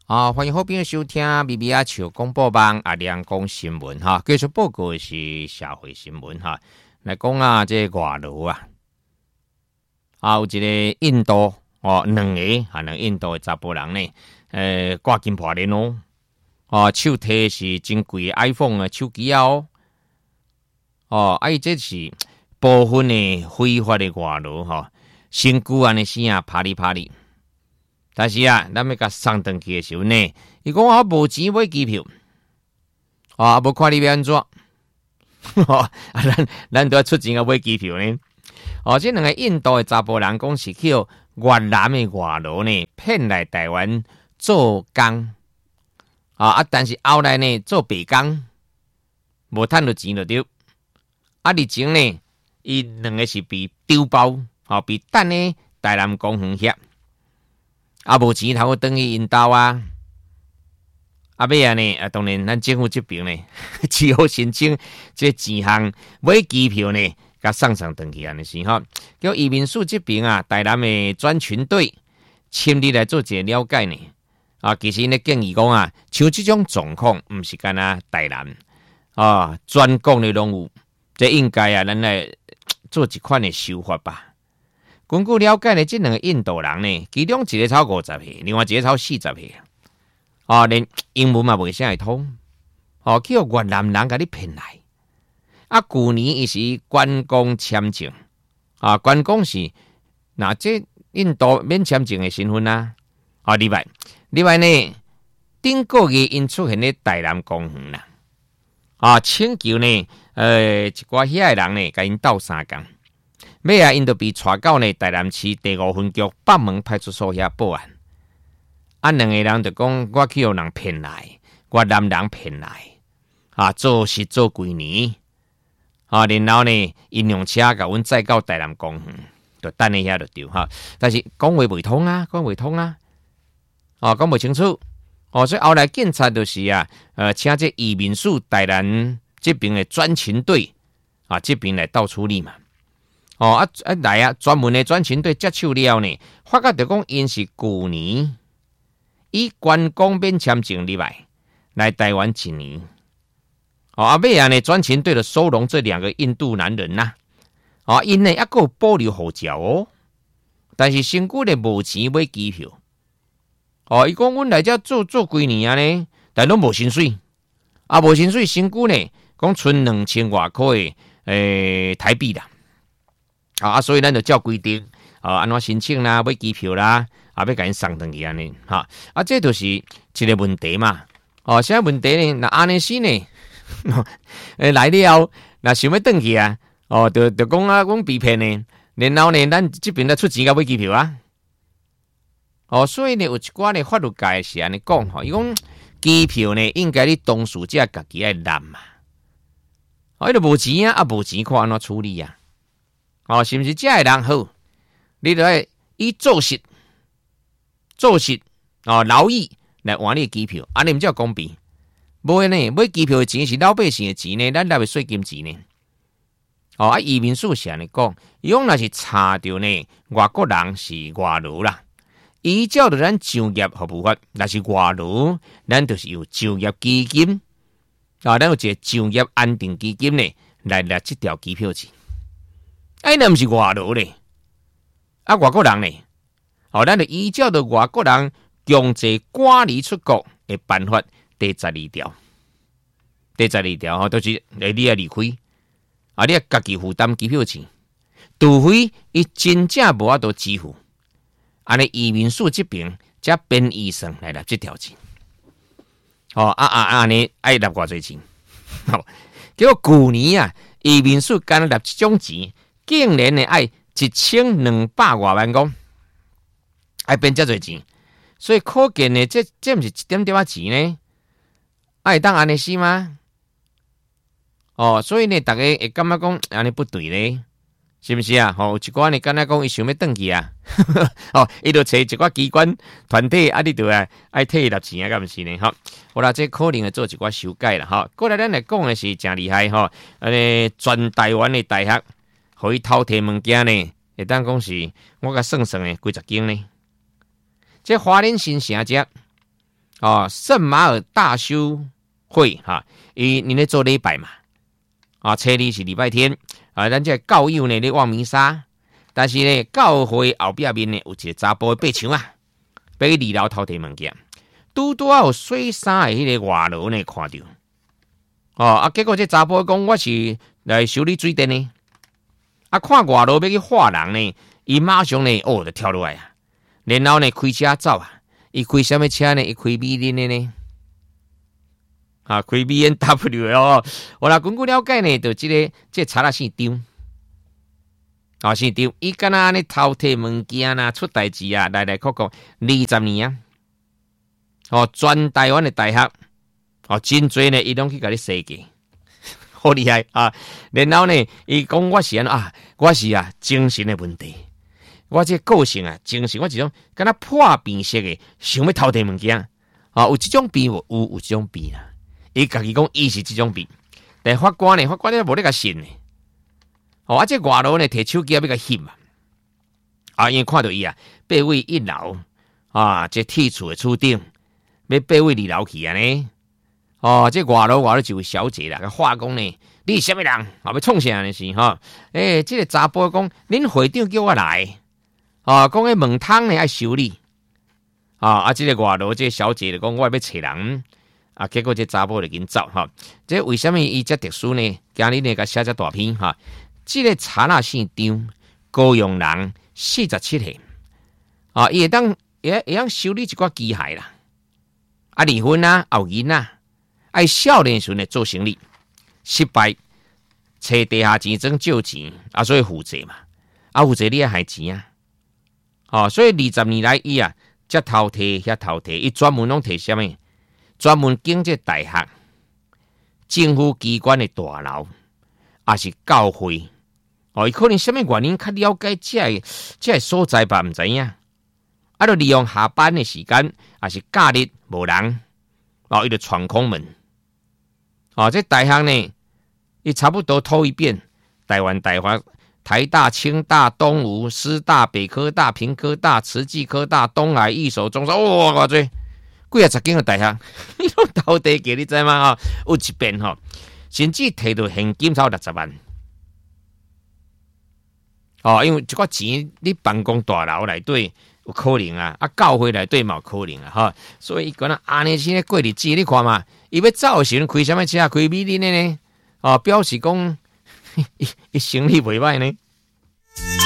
欢迎好朋友收听 BBR 潮广播网亮讲新闻哈。继续报告的是社会新闻哈。来讲这外劳有一个印度两个印度的查甫人呢，挂金破链手提是真贵的 iPhone 的手机这是部分的非法的外劳身躯安尼死啪哩啪哩。但是咱要甲送回去的时候呢，伊讲我无钱买机票，无看你要安怎，咱都要出钱买机票呢。这两个印度的查甫人讲是叫越南的外劳呢，骗来台湾做工，但是后来呢做白工，无赚到钱就对。日前呢，伊两个是被丢包，被等呢台南公园遐。无钱通去转去因兜尾呢，当然咱政府这边呢，只好申请这钱项买机票呢，甲送转去安尼是叫移民署这边台南的专群队亲自来做一个了解呢。其实呢建议讲像这种状况，毋是干台南全国的拢有，这应该咱来做一款的修法吧。根据了解呢，这两个印度人呢，其中一个超50岁，另外一个超40岁，连英文嘛袂啥会通，叫越南人甲你骗来。旧年伊是观光签证，观光是这印度免签证的身份另外呢，顶个月因出现咧台南公园请求呢，一寡遐的人呢，甲因斗相共。尾因就被带到呢台南市第5分局北门派出所遐报案。两个人就讲我去互人骗来，越南人骗来，做事做几年，然后呢，因用车甲阮载到台南公园，就等一下就对但是讲话袂通讲袂清楚，所以后来警察就是请这移民署台南这边的专勤队这边来到处理嘛。来专门的专勤队接手了呢，发觉就讲因是旧年以观光免签证来台湾1年。尾呢专勤队就收容这2个印度男人因呢还有保留护照但是身躯呢无钱买机票。伊讲阮来这做几年呢，但拢无薪水，无薪水身躯呢讲存2000外块的台币啦。所以咱就照规定安怎申请啦，买机票啦，要甲因送回去安尼这就是一个问题嘛。现在问题呢，那安尼是呢，来了那想要转去就讲讲被骗呢，然后呢，咱这边来出钱甲买机票所以呢，有一寡呢法律界是安尼讲伊讲机票呢，应该你当事者家己爱揽嘛。伊就无钱无钱看安怎处理是不是这个人好？你就要以做实劳役来换你的机票，安尼毋才公平。无呢，买机票的钱是老百姓的钱呢，咱纳的税金钱呢。移民署是安尼讲，伊讲若是查到呢，外国人是外劳啦，依照着咱就业服务法，若是外劳，咱就是有就业基金咱有一个就业安定基金呢，来纳这条机票钱。那毋是外劳咧，外国人咧，咱就依照着外国人强制赶离出国的办法第12条，就是你要离开，你要家己负担机票钱，除非伊真正无法度支付，安尼移民署这边才编医生来纳这条钱。安尼爱纳偌济钱？结果旧年移民署干纳这种钱。竟然呢爱1200多万公，爱变这多钱，所以可见呢，这不是一点点钱呢？会当安尼死吗？所以呢，大家会感觉讲安尼不对咧，是不是有一寡呢，敢若讲伊想要转去伊就找一寡机关团体你就爱替伊纳钱敢毋是呢？好啦，这可能会做一寡修改啦。过来咱来讲的是真厉害全台湾的大学。互伊偷摕物件呢，会当讲是我甲算呢几十间呢。这花莲新城这圣马尔大修会哈，你咧做礼拜嘛？初二是礼拜天咱这教友呢咧望弥撒，但是呢教会后壁面呢有一个查甫的爬墙啊，爬去2楼偷摕物件，拄有洗衫的迄个外劳呢看到，结果这查甫讲我是来修理水电的，看外劳要去画人呢，伊马上呢就跳落来啊，然后呢开车走啊，伊开什么车呢？伊开米林的呢？开 BMW 的我啦，根据了解呢，就这查啦姓张，姓张，伊敢若安尼偷摕物件啦，出代志啊，来来20年啊，全台湾的大学，真多呢，伊拢去甲你设计，好厉害啊！然后呢，伊讲我是我是精神的问题，我这个性精神，我一种敢若破病式的，想要偷摕物件，有这种病有这种病啦。伊家己讲，伊是这种病，但法官呢无咧甲信呢。这外劳呢摕手机要甲翕因为看到伊爬位1楼这铁厝的厝顶，要爬位2楼去呢。这外劳就有小姐啦，话讲呢，你是什么人？要创啥呢？是这个查甫讲，恁会长叫我来，讲迄门窗呢要修理，这个外劳这个小姐就讲，我要找人。结果这查甫就紧走这为什么伊这特殊呢？今日呢，甲写这大篇这个查那姓张，高雄人，47岁伊会当修理一寡机械啦，离婚有囡仔，少年时呢做生意失败，找地下钱庄借钱所以负债嘛，负债你也还钱所以20年来伊这偷摕遐偷摕，伊专门拢摕什么？专门经这大学、政府机关的大楼，是教会，伊可能什么原因较了解这个所在吧？唔知影，就利用下班的时间，是假日无人，伊就闯空门，这大学呢，伊差不多偷一遍，台湾大学、台大、清大、东吴、师大、北科大、屏科大、慈济科大、东海、一所、中山，偌济。几10间的大学，你拢偷地给你知吗？有一遍甚至摕到现金超60万。因为这个钱你办公大楼内底有可能教会内底嘛有可能所以伊讲安尼先过日子，你看嘛，伊要走时开什么车？开米林的呢？表示讲伊生意袂歹呢。